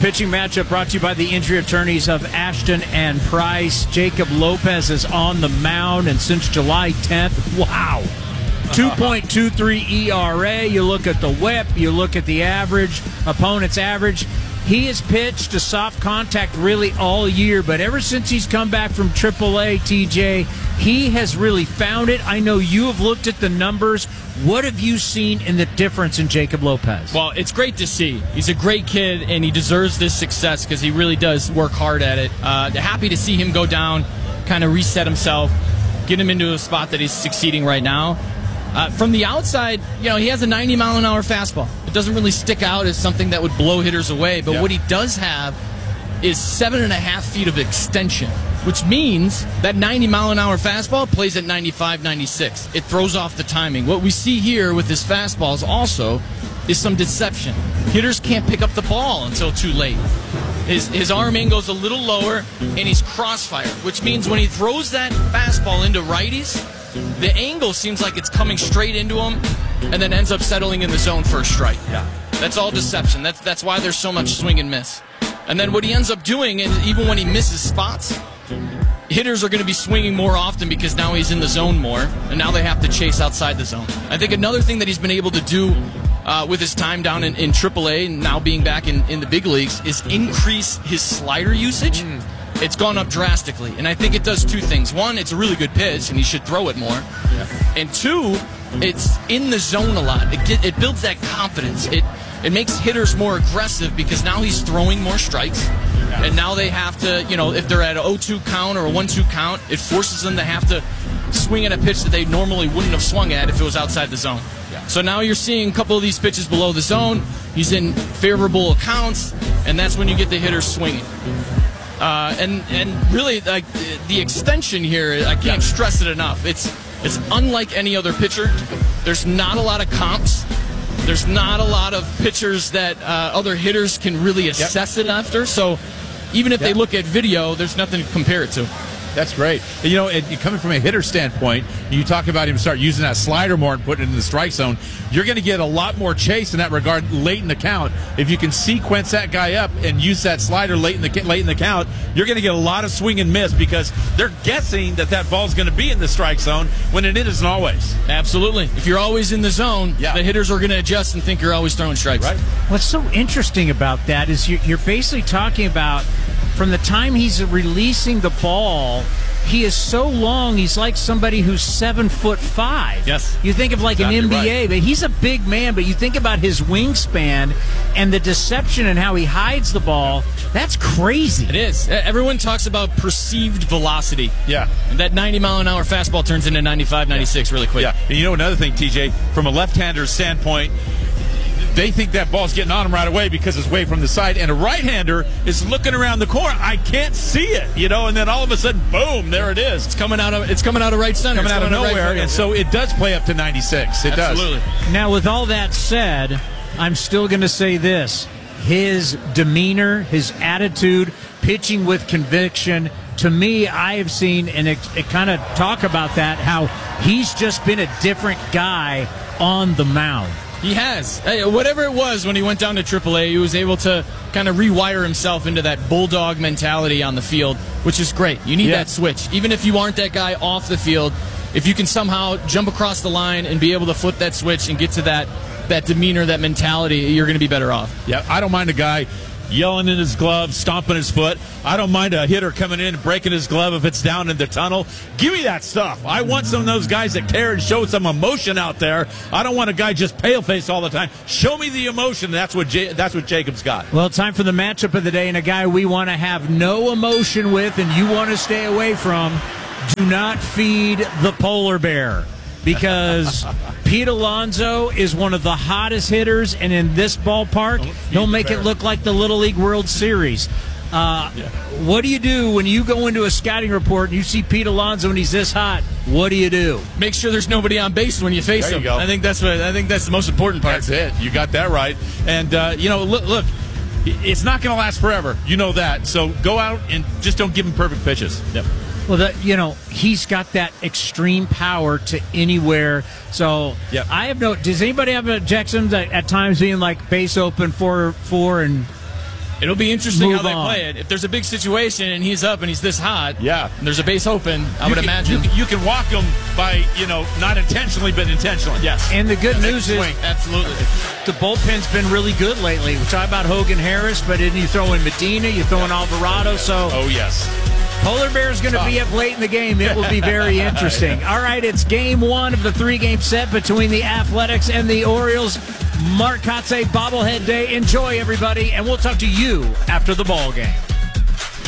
Pitching matchup brought to you by the injury attorneys of Ashton and Price. Jacob Lopez is on the mound, and since July 10th, wow, 2.23 ERA. You look at the whip, you look at the average, opponent's average. He has pitched to soft contact really all year, but ever since he's come back from AAA, TJ, he has really found it. I know you have looked at the numbers. What have you seen in the difference in Jacob Lopez? Well, it's great to see. He's a great kid, and he deserves this success because he really does work hard at it. Happy to see him go down, kind of reset himself, get him into a spot that he's succeeding right now. From the outside, he has a 90-mile-an-hour fastball. It doesn't really stick out as something that would blow hitters away, but what he does have is 7.5 feet of extension, which means that 90-mile-an-hour fastball plays at 95, 96. It throws off the timing. What we see here with his fastballs also is some deception. Hitters can't pick up the ball until too late. His arm in goes a little lower, and he's crossfire, which means when he throws that fastball into righties, the angle seems like it's coming straight into him and then ends up settling in the zone for a strike. Yeah. That's all deception. That's why there's so much swing and miss. And then what he ends up doing, and even when he misses spots, hitters are going to be swinging more often because now he's in the zone more, and now they have to chase outside the zone. I think another thing that he's been able to do with his time down in AAA and now being back in the big leagues is increase his slider usage. It's gone up drastically, and I think it does two things. One, it's a really good pitch, and he should throw it more. Yeah. And two, it's in the zone a lot. It builds that confidence. It makes hitters more aggressive because now he's throwing more strikes, and now they have to, if they're at an 0-2 count or a 1-2 count, it forces them to have to swing at a pitch that they normally wouldn't have swung at if it was outside the zone. Yeah. So now you're seeing a couple of these pitches below the zone. He's in favorable accounts, and that's when you get the hitters swinging. And really, like the extension here, I can't stress it enough. It's unlike any other pitcher. There's not a lot of comps. There's not a lot of pitchers that other hitters can really assess it after. So even if they look at video, there's nothing to compare it to. That's great. Coming from a hitter standpoint, you talk about him start using that slider more and putting it in the strike zone. You're going to get a lot more chase in that regard late in the count. If you can sequence that guy up and use that slider late in the count, you're going to get a lot of swing and miss because they're guessing that ball's going to be in the strike zone when it isn't always. Absolutely. If you're always in the zone, the hitters are going to adjust and think you're always throwing strikes. Right. What's so interesting about that is you're basically talking about from the time he's releasing the ball, he is so long, he's like somebody who's 7'5". Yes. You think of like exactly an NBA, but he's a big man, but you think about his wingspan and the deception and how he hides the ball, that's crazy. It is. Everyone talks about perceived velocity. Yeah. And that 90-mile-an-hour fastball turns into 95, 96 really quick. Yeah. And another thing, TJ, from a left-hander's standpoint, they think that ball's getting on him right away because it's way from the side, and a right-hander is looking around the corner. I can't see it, and then all of a sudden, boom, there it is. It's coming out of right center. Coming out of nowhere, and so it does play up to 96. It Absolutely. does. Now, with all that said, I'm still going to say this. His demeanor, his attitude, pitching with conviction, to me, I have seen, and it kind of talk about that, how he's just been a different guy on the mound. He has. Whatever it was when he went down to AAA, he was able to kind of rewire himself into that bulldog mentality on the field, which is great. You need that switch. Even if you aren't that guy off the field, if you can somehow jump across the line and be able to flip that switch and get to that demeanor, that mentality, you're going to be better off. Yeah, I don't mind a guy yelling in his glove, stomping his foot. I don't mind a hitter coming in and breaking his glove if it's down in the tunnel. Give me that stuff. I want some of those guys that care and show some emotion out there. I don't want a guy just pale-faced all the time. Show me the emotion. That's what Jacob's got. Well, time for the matchup of the day, and a guy we want to have no emotion with and you want to stay away from. Do not feed the polar bear, because Pete Alonso is one of the hottest hitters, and in this ballpark, he'll make it look like the Little League World Series. What do you do when you go into a scouting report and you see Pete Alonso and he's this hot? What do you do? Make sure there's nobody on base when you face him. I think that's the most important part. That's it. You got that right. And look, it's not going to last forever. You know that. So go out and just don't give him perfect pitches. Yep. Well, he's got that extreme power to anywhere. So I have does anybody have objections at times being like base open 4-4 and It'll be interesting Move how they on. play it. If there's a big situation and he's up and he's this hot, Yeah. and there's a base open, I would imagine. You can walk him by, not intentionally, but intentionally. Yes. And the good news is swing. Absolutely. the bullpen's been really good lately. We talk about Hogan Harris, but then you throw in Medina, you throw in Alvarado. So Oh, yes. Polar Bear's going to be up late in the game. It will be very interesting. All right, it's game one of the 3-game set between the Athletics and the Orioles. Mark Kotze bobblehead day. Enjoy, everybody, and we'll talk to you after the ball game.